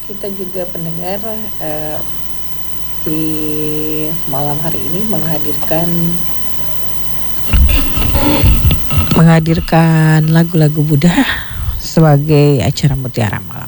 kita juga pendengar di malam hari ini menghadirkan lagu-lagu Buddha sebagai acara Mutiara Malam.